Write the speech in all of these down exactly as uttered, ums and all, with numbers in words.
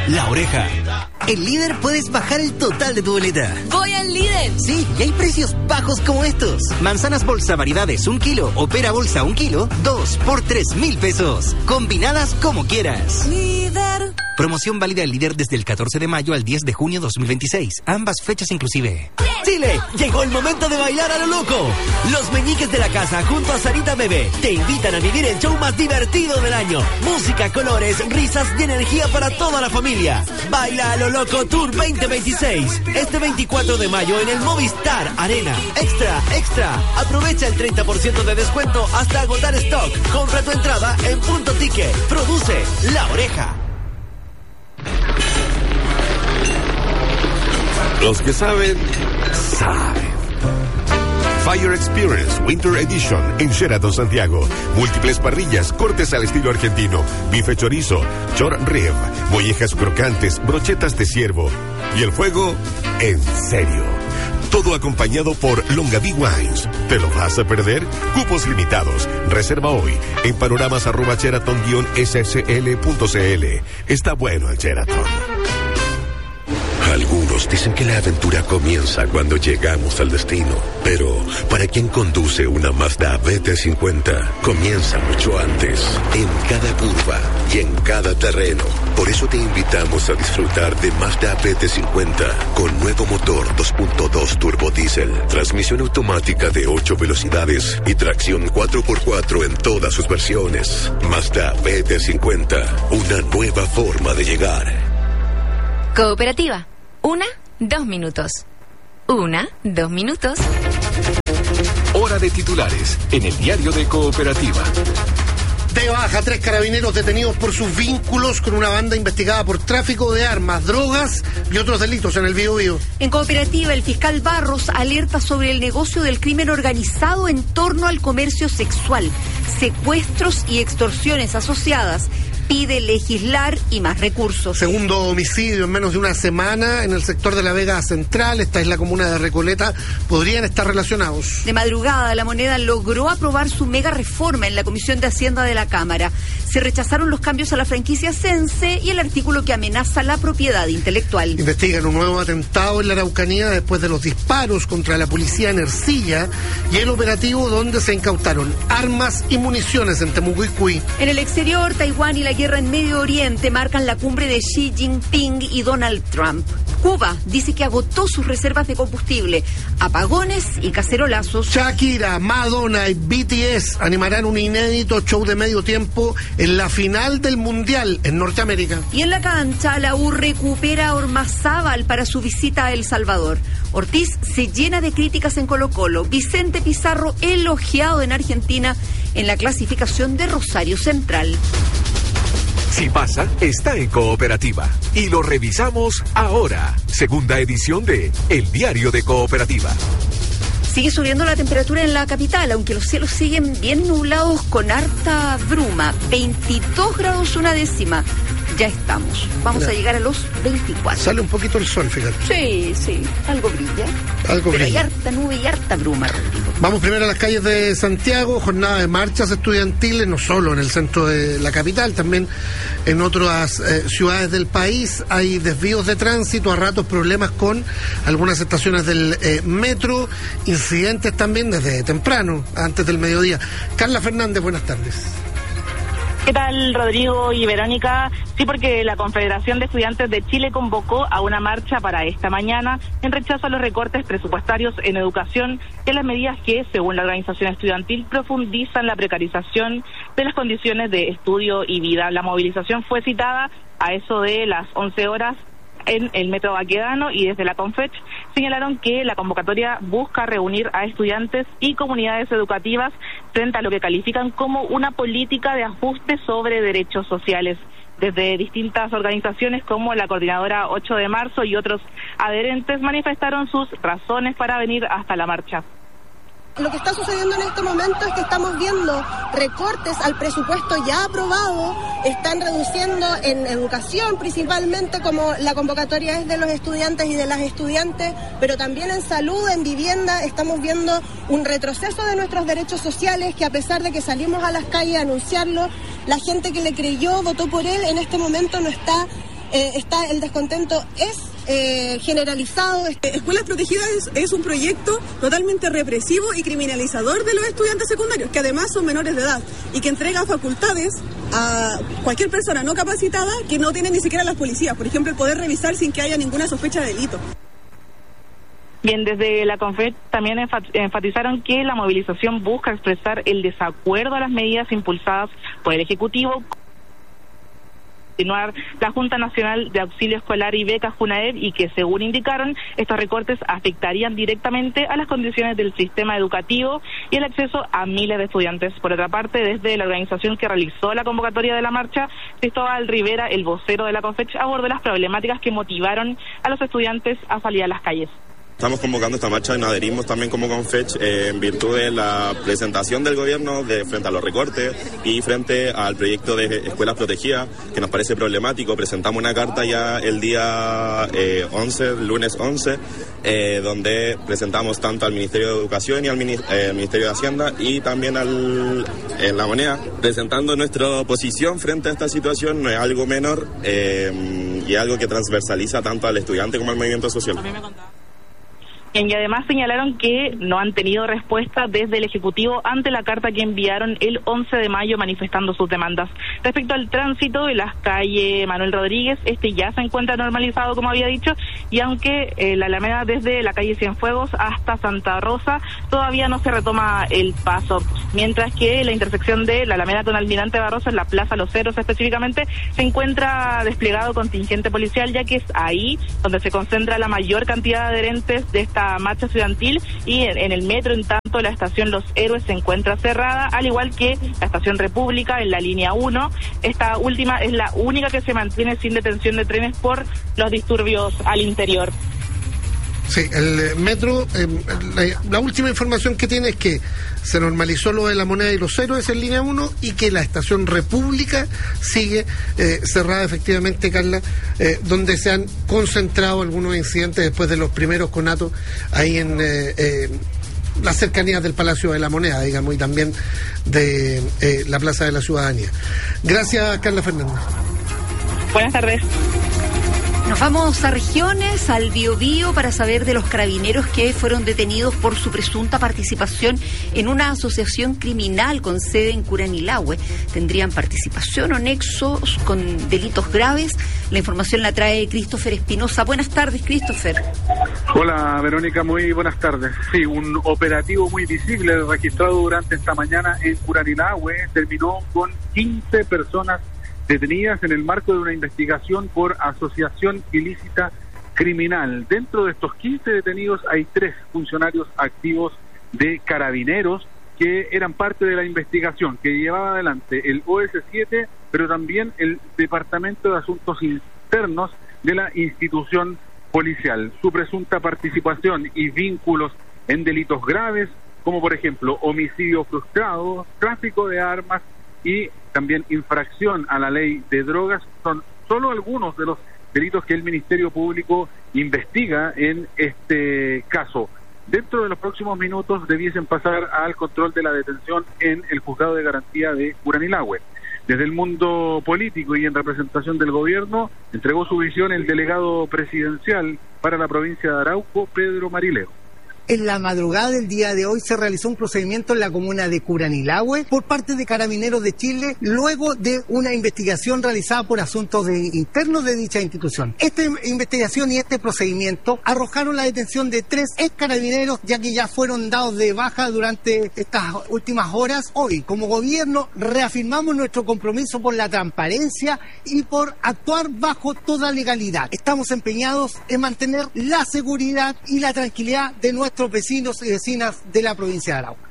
La Oreja. En Líder puedes bajar el total de tu boleta. ¡Voy al Líder! Sí, y hay precios bajos como estos. Manzanas bolsa variedades un kilo o pera bolsa un kilo, dos por tres mil pesos. Combinadas como quieras. Líder. Promoción válida en Líder desde el catorce de mayo al diez de junio dos mil veintiséis. Ambas fechas inclusive. Chile, llegó el momento de bailar a lo loco. Los meñiques de la casa junto a Sarita Bebé te invitan a vivir el show más divertido del año. Música, colores, risas y energía para toda la familia. Baila a lo loco Tour veinte veintiséis. Este veinticuatro de mayo en el Movistar Arena. Extra, extra. Aprovecha el treinta por ciento de descuento hasta agotar stock. Compra tu entrada en Punto Ticket. Produce La Oreja. Los que saben, saben. Fire Experience Winter Edition en Sheraton Santiago. Múltiples parrillas, cortes al estilo argentino, bife chorizo, short rib, mollejas crocantes, brochetas de ciervo. Y el fuego, en serio. Todo acompañado por Longaví Wines. ¿Te lo vas a perder? Cupos limitados. Reserva hoy en panoramas arroba sheraton guion s s l punto c l. Está bueno el Sheraton. Algunos dicen que la aventura comienza cuando llegamos al destino, pero para quien conduce una Mazda B T cincuenta, comienza mucho antes, en cada curva y en cada terreno. Por eso te invitamos a disfrutar de Mazda B T cincuenta con nuevo motor dos punto dos turbo diésel, transmisión automática de ocho velocidades y tracción cuatro por cuatro en todas sus versiones. Mazda B T cincuenta, una nueva forma de llegar. Cooperativa. Una, dos minutos. Una, dos minutos. Hora de titulares en el diario de Cooperativa. De baja, tres carabineros detenidos por sus vínculos con una banda investigada por tráfico de armas, drogas y otros delitos en el Biobío. En Cooperativa, el fiscal Barros alerta sobre el negocio del crimen organizado en torno al comercio sexual, secuestros y extorsiones asociadas. Pide legislar y más recursos. Segundo homicidio en menos de una semana en el sector de la Vega Central. Esta es la comuna de Recoleta. Podrían estar relacionados. De madrugada, La Moneda logró aprobar su mega reforma en la Comisión de Hacienda de la Cámara. Se rechazaron los cambios a la franquicia Sense y el artículo que amenaza la propiedad intelectual. Investigan un nuevo atentado en la Araucanía después de los disparos contra la policía en Ercilla y el operativo donde se incautaron armas y municiones en Temucuicui. En el exterior, Taiwán y la guerra en Medio Oriente marcan la cumbre de Xi Jinping y Donald Trump. Cuba dice que agotó sus reservas de combustible. Apagones y cacerolazos. Shakira, Madonna y B T S animarán un inédito show de medio tiempo en la final del Mundial en Norteamérica. Y en la cancha, la U recupera a Ormazábal para su visita a El Salvador. Ortiz se llena de críticas en Colo-Colo. Vicente Pizarro elogiado en Argentina en la clasificación de Rosario Central. Si pasa, está en Cooperativa. Y lo revisamos ahora. Segunda edición de El Diario de Cooperativa. Sigue subiendo la temperatura en la capital, aunque los cielos siguen bien nublados con harta bruma. veintidós grados una décima. Ya estamos. Vamos ya. a llegar a los veinticuatro. Sale un poquito el sol, fíjate. Sí, sí. Algo brilla. Algo Pero brilla. hay harta nube y harta bruma, Rodrigo. Vamos primero a las calles de Santiago, jornada de marchas estudiantiles, no solo en el centro de la capital, también en otras eh, ciudades del país. Hay desvíos de tránsito, a ratos problemas con algunas estaciones del eh, metro, incidentes también desde temprano, antes del mediodía. Carla Fernández, buenas tardes. ¿Qué tal, Rodrigo y Verónica? Sí, porque la Confederación de Estudiantes de Chile convocó a una marcha para esta mañana en rechazo a los recortes presupuestarios en educación y a las medidas que, según la organización estudiantil, profundizan la precarización de las condiciones de estudio y vida. La movilización fue citada a eso de las once horas en el Metro Baquedano y desde la Confech señalaron que la convocatoria busca reunir a estudiantes y comunidades educativas frente a lo que califican como una política de ajuste sobre derechos sociales. Desde distintas organizaciones como la Coordinadora ocho de marzo y otros adherentes manifestaron sus razones para venir hasta la marcha. Lo que está sucediendo en este momento es que estamos viendo recortes al presupuesto ya aprobado, están reduciendo en educación principalmente, como la convocatoria es de los estudiantes y de las estudiantes, pero también en salud, en vivienda, estamos viendo un retroceso de nuestros derechos sociales que, a pesar de que salimos a las calles a anunciarlo, la gente que le creyó, votó por él, en este momento no está eh, está el descontento es eh, generalizado. Escuelas Protegidas es, es un proyecto totalmente represivo y criminalizador de los estudiantes secundarios, que además son menores de edad y que entrega facultades a cualquier persona no capacitada que no tiene ni siquiera las policías. Por ejemplo, el poder revisar sin que haya ninguna sospecha de delito. Bien, desde la CONFECH también enfatizaron que la movilización busca expresar el desacuerdo a las medidas impulsadas por el Ejecutivo. Continuar la Junta Nacional de Auxilio Escolar y Becas JUNAEB, y que, según indicaron, estos recortes afectarían directamente a las condiciones del sistema educativo y el acceso a miles de estudiantes. Por otra parte, desde la organización que realizó la convocatoria de la marcha, Cristóbal Rivera, el vocero de la CONFECH, abordó las problemáticas que motivaron a los estudiantes a salir a las calles. Estamos convocando esta marcha y nos adherimos también como CONFECH eh, en virtud de la presentación del gobierno de frente a los recortes y frente al proyecto de escuelas protegidas, que nos parece problemático. Presentamos una carta ya el día eh, once, lunes once, eh, donde presentamos tanto al Ministerio de Educación y al mini, eh, Ministerio de Hacienda y también al eh, La Moneda, presentando nuestra posición frente a esta situación. No es algo menor eh, y algo que transversaliza tanto al estudiante como al movimiento social. Y además señalaron que no han tenido respuesta desde el Ejecutivo ante la carta que enviaron el once de mayo manifestando sus demandas. Respecto al tránsito en las calles Manuel Rodríguez, este ya se encuentra normalizado, como había dicho, y aunque eh, la Alameda desde la calle Cienfuegos hasta Santa Rosa todavía no se retoma el paso, mientras que la intersección de la Alameda con Almirante Barroso, en la Plaza Los Ceros específicamente, se encuentra desplegado contingente policial, ya que es ahí donde se concentra la mayor cantidad de adherentes de esta marcha estudiantil, y en, en el metro, en tanto, la estación Los Héroes se encuentra cerrada, al igual que la estación República en la línea uno. Esta última es la única que se mantiene sin detención de trenes por los disturbios al interior. Sí, el metro, eh, la, la última información que tiene es que se normalizó lo de La Moneda y Los Héroes en línea uno, y que la estación República sigue eh, cerrada, efectivamente, Carla, eh, donde se han concentrado algunos incidentes después de los primeros conatos ahí en eh, eh, las cercanías del Palacio de la Moneda, digamos, y también de eh, la Plaza de la Ciudadanía. Gracias, Carla Fernández. Buenas tardes. Nos vamos a regiones, al Biobío, para saber de los carabineros que fueron detenidos por su presunta participación en una asociación criminal con sede en Curanilahue. ¿Tendrían participación o nexos con delitos graves? La información la trae Christopher Espinosa. Buenas tardes, Christopher. Hola, Verónica, muy buenas tardes. Sí, un operativo muy visible registrado durante esta mañana en Curanilahue terminó con quince personas detenidas en el marco de una investigación por asociación ilícita criminal. Dentro de estos quince detenidos hay tres funcionarios activos de Carabineros que eran parte de la investigación que llevaba adelante el O S siete, pero también el Departamento de Asuntos Internos de la institución policial. Su presunta participación y vínculos en delitos graves, como por ejemplo homicidio frustrado, tráfico de armas y también infracción a la ley de drogas, son solo algunos de los delitos que el Ministerio Público investiga en este caso. Dentro de los próximos minutos debiesen pasar al control de la detención en el Juzgado de Garantía de Curanilahue. Desde el mundo político y en representación del gobierno, entregó su visión el delegado presidencial para la provincia de Arauco, Pedro Marileo. En la madrugada del día de hoy se realizó un procedimiento en la comuna de Curanilahue por parte de Carabineros de Chile, luego de una investigación realizada por asuntos de internos de dicha institución. Esta investigación y este procedimiento arrojaron la detención de tres ex carabineros, ya que ya fueron dados de baja durante estas últimas horas. Hoy, como gobierno, reafirmamos nuestro compromiso por la transparencia y por actuar bajo toda legalidad. Estamos empeñados en mantener la seguridad y la tranquilidad de nuestros vecinos y vecinas de la provincia de Arauco.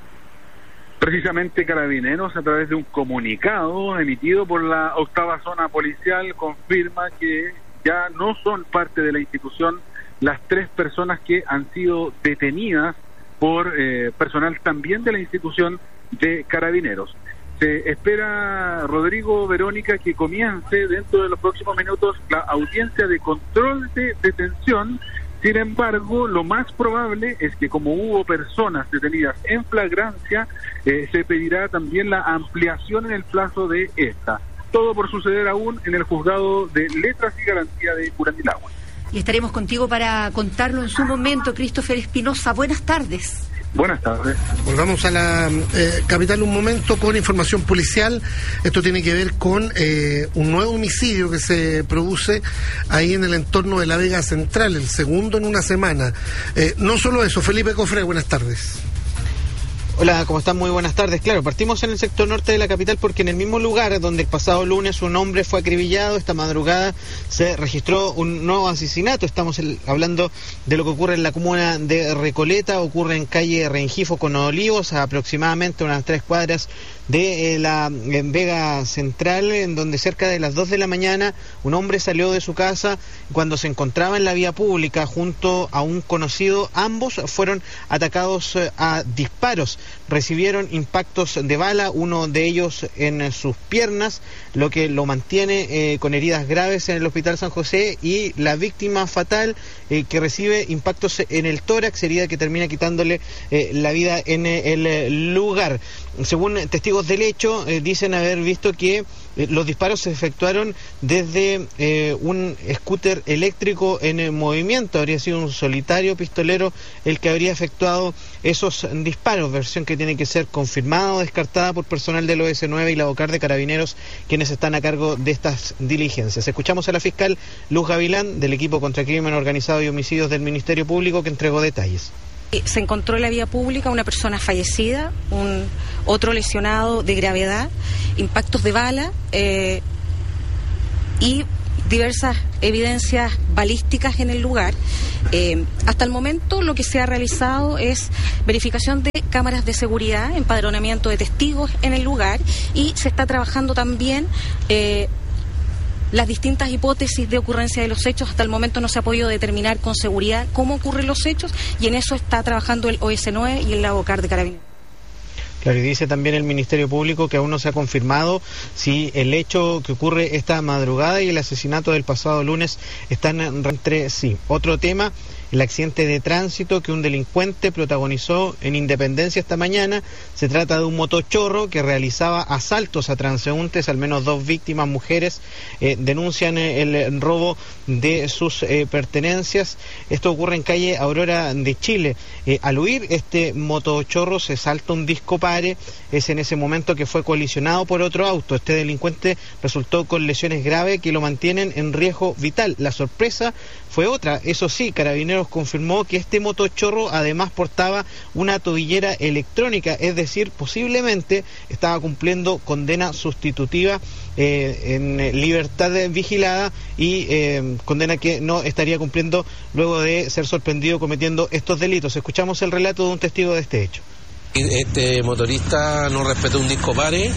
Precisamente Carabineros, a través de un comunicado emitido por la octava zona policial, confirma que ya no son parte de la institución las tres personas que han sido detenidas por eh, personal también de la institución de Carabineros. Se espera, Rodrigo, Verónica, que comience dentro de los próximos minutos la audiencia de control de detención. Sin embargo, lo más probable es que, como hubo personas detenidas en flagrancia, eh, se pedirá también la ampliación en el plazo de esta. todo por suceder aún en el juzgado de Letras y Garantía de Curanilahue. Y estaremos contigo para contarlo en su momento. Christopher Espinosa, buenas tardes. Buenas tardes. Volvamos a la eh, capital un momento con información policial. Esto tiene que ver con eh, un nuevo homicidio que se produce ahí en el entorno de la Vega Central, el segundo en una semana. Eh, no solo eso, Felipe Cofré, buenas tardes. Hola, ¿cómo están? Muy buenas tardes. Claro, partimos en el sector norte de la capital porque en el mismo lugar donde el pasado lunes un hombre fue acribillado, esta madrugada se registró un nuevo asesinato. Estamos el, hablando de lo que ocurre en la comuna de Recoleta, ocurre en calle Rengifo con Olivos, a aproximadamente unas tres cuadras de eh, la en Vega Central, en donde cerca de las dos de la mañana un hombre salió de su casa cuando se encontraba en la vía pública junto a un conocido. Ambos fueron atacados eh, a disparos, recibieron impactos de bala, uno de ellos en sus piernas, lo que lo mantiene eh, con heridas graves en el Hospital San José, y la víctima fatal eh, que recibe impactos en el tórax, herida que termina quitándole eh, la vida en eh, el lugar. Según testigos del hecho, eh, dicen haber visto que eh, los disparos se efectuaron desde eh, un scooter eléctrico en eh, movimiento. Habría sido un solitario pistolero el que habría efectuado esos disparos, versión que tiene que ser confirmada o descartada por personal del O S nueve y la OCAR de Carabineros, quienes están a cargo de estas diligencias. Escuchamos a la fiscal Luz Gavilán, del equipo contra crimen organizado y homicidios del Ministerio Público, que entregó detalles. Se encontró en la vía pública una persona fallecida, un otro lesionado de gravedad, impactos de bala eh, y diversas evidencias balísticas en el lugar. Eh, hasta el momento lo que se ha realizado es verificación de cámaras de seguridad, empadronamiento de testigos en el lugar, y se está trabajando también eh, las distintas hipótesis de ocurrencia de los hechos. Hasta el momento no se ha podido determinar con seguridad cómo ocurren los hechos, y en eso está trabajando el O S nueve y el OCAR de Carabineros. Claro, y dice también el Ministerio Público que aún no se ha confirmado si el hecho que ocurre esta madrugada y el asesinato del pasado lunes están entre sí. Otro tema, el accidente de tránsito que un delincuente protagonizó en Independencia esta mañana. Se trata de un motochorro que realizaba asaltos a transeúntes. Al menos dos víctimas mujeres eh, denuncian eh, el robo de sus eh, pertenencias. Esto ocurre en calle Aurora de Chile. Eh, al huir este motochorro se salta un disco pare. Es en ese momento que fue colisionado por otro auto. Este delincuente resultó con lesiones graves que lo mantienen en riesgo vital. La sorpresa fue otra. Eso sí, Carabineros confirmó que este motochorro además portaba una tobillera electrónica, es decir, posiblemente estaba cumpliendo condena sustitutiva eh, en libertad vigilada, y eh, condena que no estaría cumpliendo luego de ser sorprendido cometiendo estos delitos. Escuchamos el relato de un testigo de este hecho. Este motorista no respetó un disco pare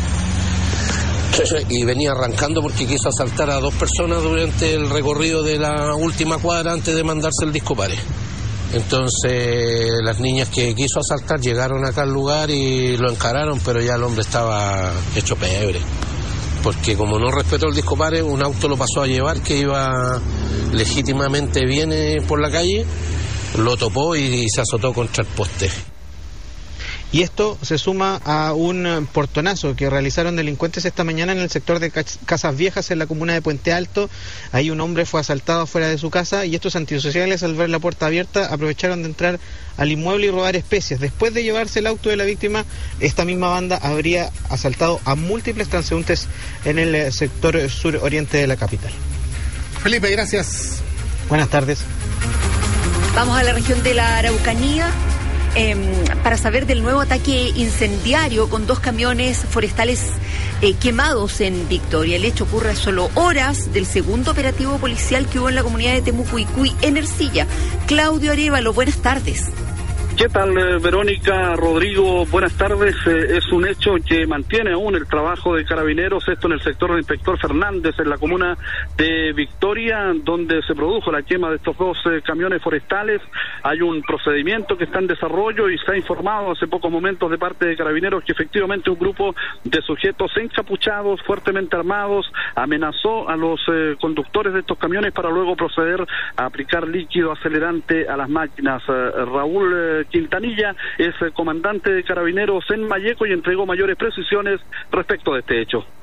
y venía arrancando porque quiso asaltar a dos personas durante el recorrido de la última cuadra antes de mandarse el disco pare. Entonces las niñas que quiso asaltar llegaron acá al lugar y lo encararon, pero ya el hombre estaba hecho pebre, porque como no respetó el disco pare, un auto lo pasó a llevar que iba legítimamente bien por la calle, lo topó y se azotó contra el poste. Y esto se suma a un portonazo que realizaron delincuentes esta mañana en el sector de Casas Viejas, en la comuna de Puente Alto. Ahí un hombre fue asaltado afuera de su casa, y estos antisociales, al ver la puerta abierta, aprovecharon de entrar al inmueble y robar especies. Después de llevarse el auto de la víctima, esta misma banda habría asaltado a múltiples transeúntes en el sector suroriente de la capital. Felipe, gracias. Buenas tardes. Vamos a la región de la Araucanía. Eh, para saber del nuevo ataque incendiario con dos camiones forestales eh, quemados en Victoria. El hecho ocurre a solo horas del segundo operativo policial que hubo en la comunidad de Temucuicuy, en Ercilla. Claudio Arévalo, buenas tardes. ¿Qué tal, eh, Verónica, Rodrigo? Buenas tardes. Eh, es un hecho que mantiene aún el trabajo de Carabineros, esto en el sector del Inspector Fernández, en la comuna de Victoria, donde se produjo la quema de estos dos eh, camiones forestales. Hay un procedimiento que está en desarrollo y se ha informado hace pocos momentos de parte de Carabineros que efectivamente un grupo de sujetos encapuchados, fuertemente armados, amenazó a los eh, conductores de estos camiones para luego proceder a aplicar líquido acelerante a las máquinas. Eh, Raúl eh, Quintanilla es el comandante de Carabineros en Malleco y entregó mayores precisiones respecto de este hecho.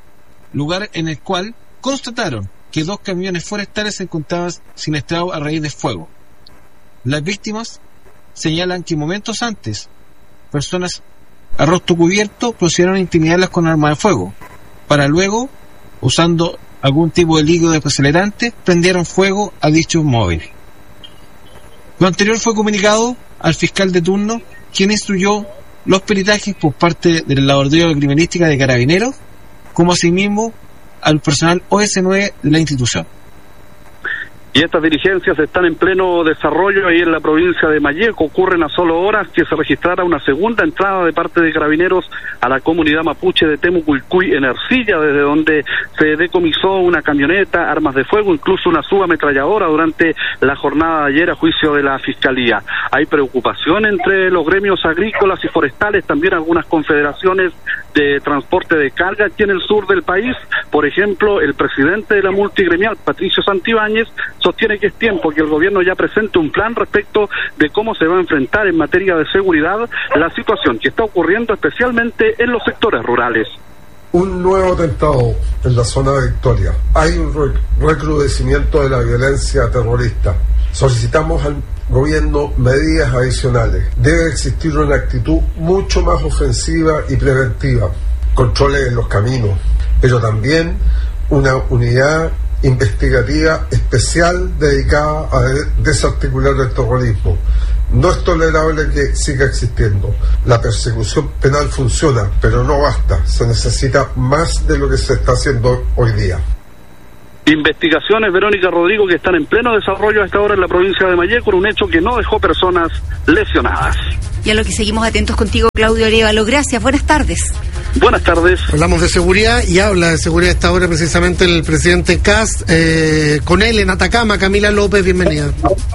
lugar en el cual constataron que dos camiones forestales se encontraban siniestrados a raíz de fuego. Las víctimas señalan que momentos antes, personas a rostro cubierto procedieron a intimidarlas con armas de fuego, para luego, usando algún tipo de líquido acelerante, prendieron fuego a dichos móviles. Lo anterior fue comunicado al fiscal de turno, quien instruyó los peritajes por parte del Laboratorio de Criminalística de Carabineros, como asimismo al personal O S nueve de la institución. Y estas diligencias están en pleno desarrollo ahí en la provincia de Malleco. Ocurren a solo horas que se registrara una segunda entrada de parte de Carabineros a la comunidad mapuche de Temucuicui en Ercilla, desde donde se decomisó una camioneta, armas de fuego, incluso una subametralladora durante la jornada de ayer a juicio de la Fiscalía. Hay preocupación entre los gremios agrícolas y forestales, también algunas confederaciones de transporte de carga aquí en el sur del país. Por ejemplo, el presidente de la multigremial, Patricio Santibáñez, sostiene que es tiempo que el gobierno ya presente un plan respecto de cómo se va a enfrentar en materia de seguridad la situación que está ocurriendo especialmente en los sectores rurales. Un nuevo atentado en la zona de Victoria. Hay un recrudecimiento de la violencia terrorista. Solicitamos al gobierno medidas adicionales. Debe existir una actitud mucho más ofensiva y preventiva. Controles en los caminos, pero también una unidad investigativa especial dedicada a desarticular el terrorismo. No es tolerable que siga existiendo. La persecución penal funciona, pero no basta. Se necesita más de lo que se está haciendo hoy día. Investigaciones, Verónica Rodrigo, que están en pleno desarrollo a esta hora en la provincia de Malleco, un hecho que no dejó personas lesionadas. Y a lo que seguimos atentos contigo, Claudio Arévalo. Gracias, buenas tardes. Buenas tardes. Hablamos de seguridad y habla de seguridad a esta hora precisamente el presidente Kast. Eh, con él en Atacama, Camila López, bienvenida.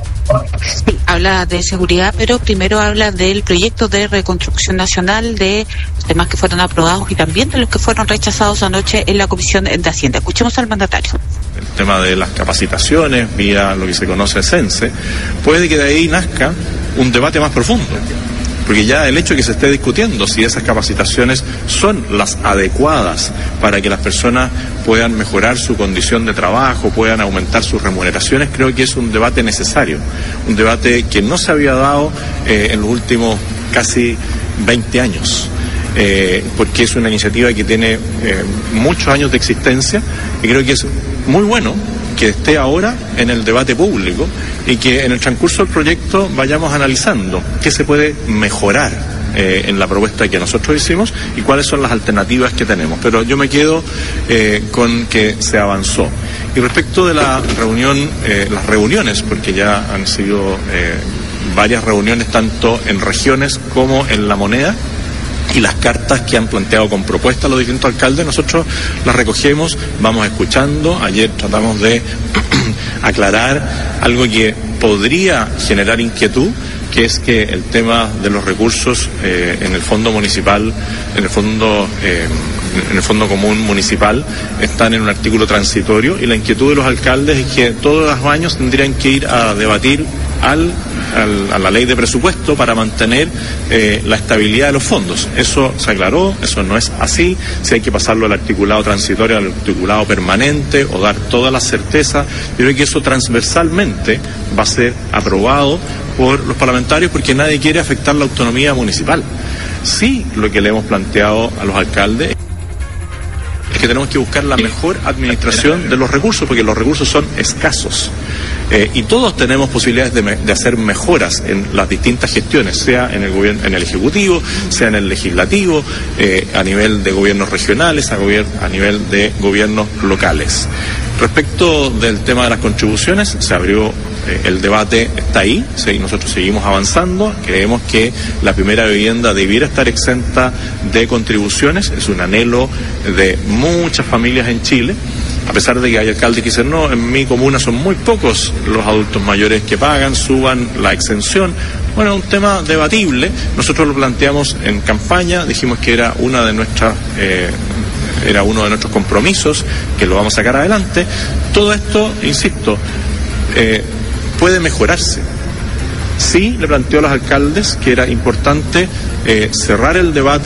Sí, habla de seguridad, pero primero habla del proyecto de reconstrucción nacional, de los temas que fueron aprobados y también de los que fueron rechazados anoche en la Comisión de Hacienda. Escuchemos al mandatario. El tema de las capacitaciones vía lo que se conoce CENSE, puede que de ahí nazca un debate más profundo. Porque ya el hecho de que se esté discutiendo si esas capacitaciones son las adecuadas para que las personas puedan mejorar su condición de trabajo, puedan aumentar sus remuneraciones, creo que es un debate necesario, un debate que no se había dado eh, en los últimos casi veinte años. Eh, porque es una iniciativa que tiene eh, muchos años de existencia y creo que es muy bueno que esté ahora en el debate público y que en el transcurso del proyecto vayamos analizando qué se puede mejorar eh, en la propuesta que nosotros hicimos y cuáles son las alternativas que tenemos. Pero yo me quedo eh, con que se avanzó. Y respecto de la reunión, eh, las reuniones, porque ya han sido eh, varias reuniones tanto en regiones como en La Moneda, y las cartas que han planteado con propuestas los distintos alcaldes, nosotros las recogemos, vamos escuchando. Ayer tratamos de aclarar algo que podría generar inquietud, que es que el tema de los recursos eh, en el fondo municipal, en el fondo eh, en el fondo común municipal, están en un artículo transitorio, y la inquietud de los alcaldes es que todos los años tendrían que ir a debatir al, al a la ley de presupuesto para mantener eh, la estabilidad de los fondos. Eso se aclaró, eso no es así. Si hay que pasarlo al articulado transitorio, al articulado permanente, o dar toda la certeza, yo creo que eso transversalmente va a ser aprobado por los parlamentarios, porque nadie quiere afectar la autonomía municipal. Sí, lo que le hemos planteado a los alcaldes es que tenemos que buscar la mejor administración de los recursos, porque los recursos son escasos. Eh, y todos tenemos posibilidades de, me, de hacer mejoras en las distintas gestiones, sea en el gobierno, en el ejecutivo, sea en el legislativo, eh, a nivel de gobiernos regionales, a, gobier a nivel de gobiernos locales. Respecto del tema de las contribuciones, se abrió eh, el debate, está ahí, sí, nosotros seguimos avanzando, creemos que la primera vivienda debiera estar exenta de contribuciones, es un anhelo de muchas familias en Chile, a pesar de que hay alcaldes que dicen, no, en mi comuna son muy pocos los adultos mayores que pagan, suban la exención. Bueno, un tema debatible, nosotros lo planteamos en campaña, dijimos que era una de nuestras... Eh, era uno de nuestros compromisos, que lo vamos a sacar adelante. Todo esto, insisto, eh, puede mejorarse. Sí, le planteó a los alcaldes que era importante eh, cerrar el debate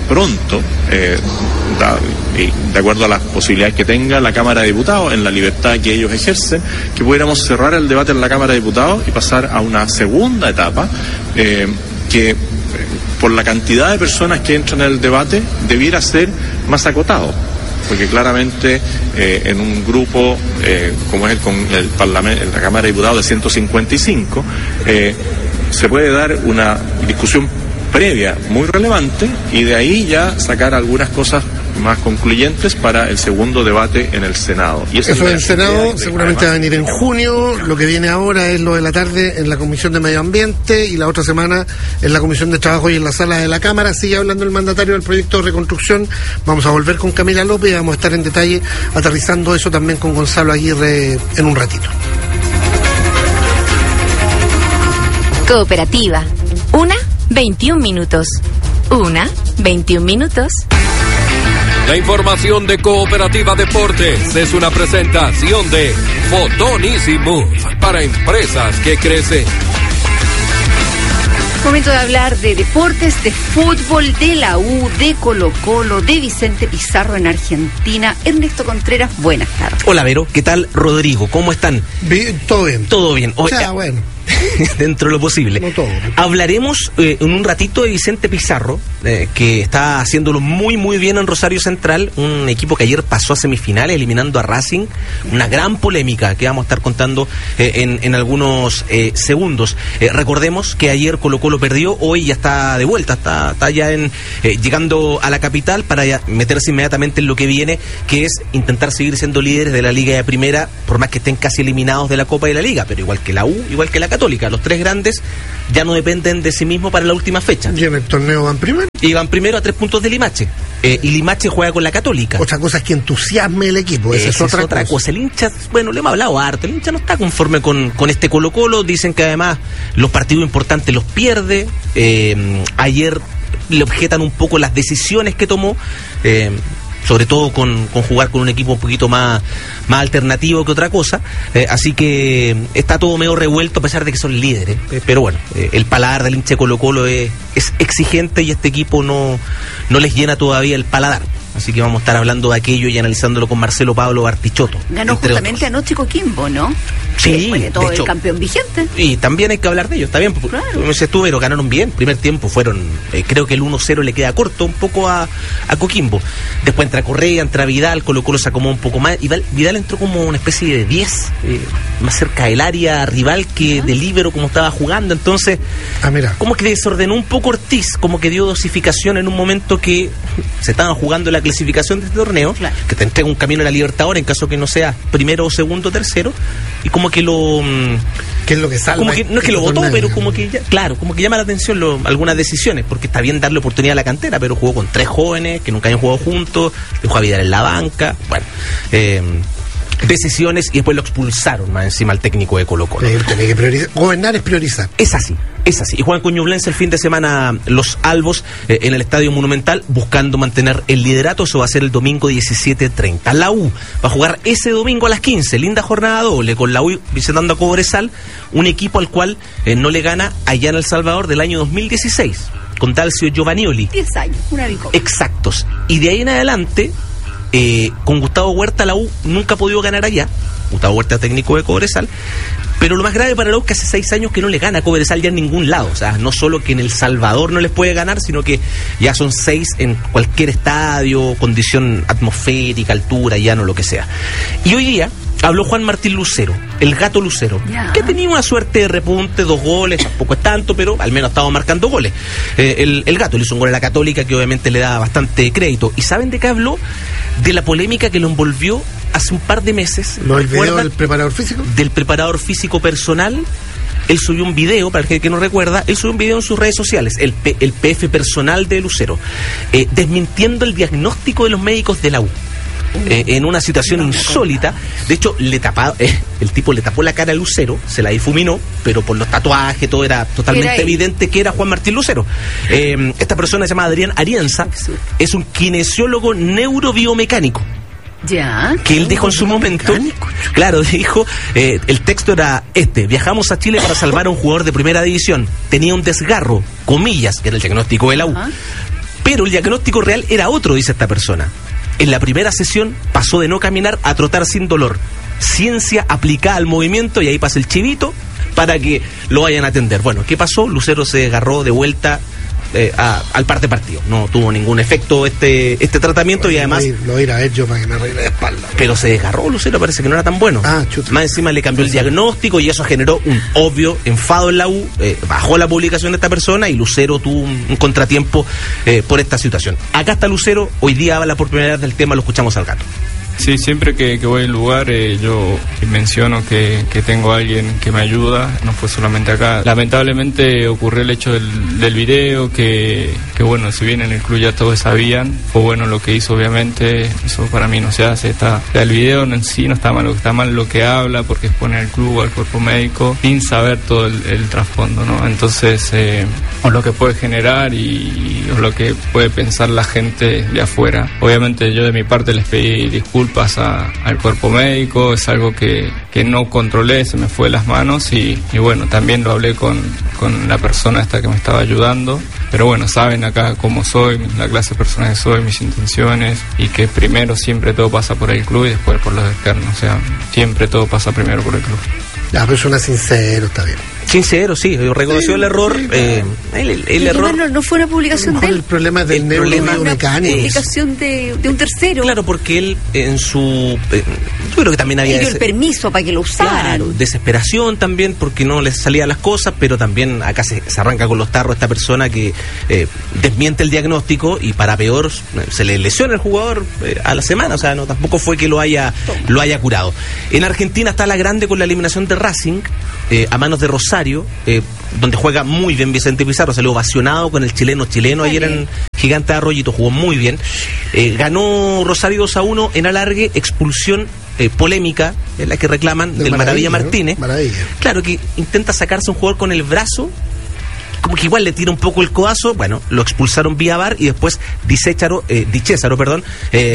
pronto, eh, da, y de acuerdo a las posibilidades que tenga la Cámara de Diputados, en la libertad que ellos ejercen, que pudiéramos cerrar el debate en la Cámara de Diputados y pasar a una segunda etapa eh, que eh, por la cantidad de personas que entran en el debate debiera ser más acotado, porque claramente eh, en un grupo eh, como es el, con el Parlamento, en la Cámara de Diputados de ciento cincuenta y cinco, eh, se puede dar una discusión previa muy relevante y de ahí ya sacar algunas cosas más concluyentes para el segundo debate en el Senado. Y eso en el Senado seguramente va a venir en junio. Lo que viene ahora es lo de la tarde en la Comisión de Medio Ambiente y la otra semana en la Comisión de Trabajo y en la sala de la Cámara. Sigue hablando el mandatario del proyecto de reconstrucción. Vamos a volver con Camila López y vamos a estar en detalle aterrizando eso también con Gonzalo Aguirre en un ratito. Cooperativa. Una, veintiún minutos. Una, veintiún minutos. La información de Cooperativa Deportes es una presentación de Fotón Easy Move para empresas que crecen. Momento de hablar de deportes, de fútbol, de la U, de Colo Colo, de Vicente Pizarro en Argentina. Ernesto Contreras, buenas tardes. Hola Vero, ¿qué tal Rodrigo? ¿Cómo están? Bien, todo bien. Todo bien. O sea, bueno. Dentro de lo posible. No todo. Hablaremos eh, en un ratito de Vicente Pizarro, eh, que está haciéndolo muy muy bien en Rosario Central, un equipo que ayer pasó a semifinales eliminando a Racing, una gran polémica que vamos a estar contando eh, en, en algunos eh, segundos. Eh, recordemos que ayer Colo Colo perdió, hoy ya está de vuelta, está, está ya en, eh, llegando a la capital para ya meterse inmediatamente en lo que viene, que es intentar seguir siendo líderes de la Liga de Primera, por más que estén casi eliminados de la Copa de la Liga, pero igual que la U, igual que la Católica, los tres grandes ya no dependen de sí mismos para la última fecha. Y en el torneo van primero. Y van primero a tres puntos de Limache. Eh, y Limache juega con la Católica. Otra cosa es que entusiasme el equipo. Esa es, otra, es otra cosa. cosa. El hincha, bueno, le hemos hablado harto. El hincha no está conforme con, con este Colo Colo. Dicen que además los partidos importantes los pierde. Eh, ayer le objetan un poco las decisiones que tomó. Eh, sobre todo con, con jugar con un equipo un poquito más, más alternativo que otra cosa, eh, así que está todo medio revuelto a pesar de que son líderes, eh, pero bueno, eh, el paladar del hincha Colo Colo es, es exigente y este equipo no, no les llena todavía el paladar. Así que vamos a estar hablando de aquello y analizándolo con Marcelo Pablo Bartichotto. Ganó justamente otros. anoche Coquimbo, ¿no? Sí, de todo de hecho, el campeón vigente. Y también hay que hablar de ellos, está bien. Claro. Como dices tú, pero ganaron bien. Primer tiempo fueron, eh, creo que el uno cero le queda corto un poco a, a Coquimbo. Después entra Correa, entra Vidal, Colo Colo se acomodó un poco más. Y Vidal, Vidal entró como una especie de diez, eh, más cerca del área rival que uh-huh. de líbero como estaba jugando. Entonces, ah, mira. como que desordenó un poco Ortiz, como que dio dosificación en un momento que se estaban jugando la clasificación de este torneo, claro. que te entrega un camino a la Libertadores en caso que no sea primero, segundo, tercero, y como que lo... ¿Qué es lo que salva? Como que, no es que lo votó, pero como que, ya, claro, como que llama la atención lo, algunas decisiones, porque está bien darle oportunidad a la cantera, pero jugó con tres jóvenes que nunca habían jugado juntos, dejó a Vidal en la banca, bueno... Eh, decisiones y después lo expulsaron más encima al técnico de Colo Colo. Sí, tiene que priorizar. Gobernar es priorizar. Es así, es así. Y juegan con Ñublense el fin de semana los Albos eh, en el Estadio Monumental buscando mantener el liderato. Eso va a ser el domingo diecisiete treinta. La U va a jugar ese domingo a las quince. Linda jornada doble con la U visitando a Cobresal, un equipo al cual eh, no le gana allá en El Salvador del año dos mil dieciséis con Dalcio Giovanioli. diez años, una victoria. Exactos. Y de ahí en adelante... Eh, con Gustavo Huerta la U nunca ha podido ganar allá. Gustavo Huerta, técnico de Cobresal. Pero lo más grave para la U es que hace seis años que no le gana a Cobresal ya en ningún lado. O sea, no solo que en El Salvador no les puede ganar, sino que ya son seis en cualquier estadio, condición atmosférica, altura, llano, lo que sea. Y hoy día habló Juan Martín Lucero, el gato Lucero, yeah. que tenía una suerte de repunte, dos goles, tampoco es tanto, pero al menos estaba marcando goles. Eh, el, el gato le hizo un gol a la Católica que obviamente le da bastante crédito. ¿Y saben de qué habló? De la polémica que lo envolvió hace un par de meses. ¿Lo del video del preparador físico? Del preparador físico personal. Él subió un video, para el que no recuerda, él subió un video en sus redes sociales, el, P, el P F personal de Lucero, eh, desmintiendo el diagnóstico de los médicos de la U. Eh, en una situación insólita. De hecho, le tapaba, eh, el tipo le tapó la cara a Lucero, se la difuminó, pero por los tatuajes todo era totalmente era evidente que era Juan Martín Lucero. Eh, esta persona se llama Adrián Arienza, es un kinesiólogo neurobiomecánico. Ya. Que él dijo en su momento, mecánico. Claro, dijo, eh, el texto era este: viajamos a Chile para salvar a un jugador de primera división, tenía un desgarro, comillas, que era el diagnóstico de la U. Ajá. Pero el diagnóstico real era otro, dice esta persona. En la primera sesión pasó de no caminar a trotar sin dolor. Ciencia aplicada al movimiento, y ahí pasa el chivito para que lo vayan a atender. Bueno, ¿qué pasó? Lucero se agarró de vuelta eh, a, al parte partido. No tuvo ningún efecto este este tratamiento. Bueno, y además... Lo ir a ver yo para que me arregle la espalda. Pero se desgarró Lucero, parece que no era tan bueno. Ah, chuta. Más encima le cambió el diagnóstico y eso generó un obvio enfado en la U. Eh, bajó la publicación de esta persona y Lucero tuvo un, un contratiempo eh, por esta situación. Acá está Lucero, hoy día habla por primera vez del tema, lo escuchamos al gato. Sí, siempre que, que voy a un lugar eh, yo menciono que, que tengo a alguien que me ayuda, no fue solamente acá. Lamentablemente ocurrió el hecho del, del video, que, que bueno, si bien en el club ya todos sabían, fue bueno lo que hizo obviamente, eso para mí no se hace. Está, el video en sí no está mal, lo que está mal lo que habla, porque expone al club, al cuerpo médico, sin saber todo el, el trasfondo, ¿no? Entonces, eh, o lo que puede generar y o lo que puede pensar la gente de afuera. Obviamente yo de mi parte les pedí disculpas A, al cuerpo médico, es algo que, que no controlé, se me fue de las manos y, y bueno, también lo hablé con, con la persona esta que me estaba ayudando, pero bueno, saben acá cómo soy, la clase de persona que soy, mis intenciones, y que primero siempre todo pasa por el club y después por los externos, o sea, siempre todo pasa primero por el club. La persona sincero, está bien. Sincero, sí, reconoció sí, el error. Sí, eh, el el, el error no, no fue una publicación de él. El problema es del neuromecánico. Una publicación de, de un tercero. Claro, porque él en su... Eh, yo creo que también había... Él dio el permiso para que lo usaran. Claro, desesperación también porque no les salían las cosas, pero también acá se, se arranca con los tarros esta persona que eh, desmiente el diagnóstico y para peor se le lesiona el jugador eh, a la semana, o sea, no tampoco fue que lo haya, lo haya curado. En Argentina está la grande con la eliminación de Racing eh, a manos de Rosario, eh, donde juega muy bien Vicente Pizarro, salió ovacionado con el chileno chileno ayer en Gigante de Arroyito, jugó muy bien. Eh, ganó Rosario dos a uno en alargue, expulsión eh, polémica, es la que reclaman del, del Maravilla, Maravilla Martínez. ¿No? Maravilla. Claro, que intenta sacarse un jugador con el brazo, como que igual le tira un poco el codazo, bueno, lo expulsaron vía V A R y después Dicécharo, eh, Dichésaro, perdón, eh,